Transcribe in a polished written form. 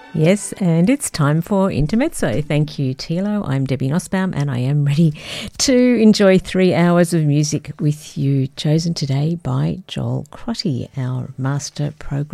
Yes, and it's time for Intermezzo. Thank you, Tilo. I'm Debbie Nussbaum, and I am ready to enjoy 3 hours of music with you, chosen today by Joel Crotty, our master program.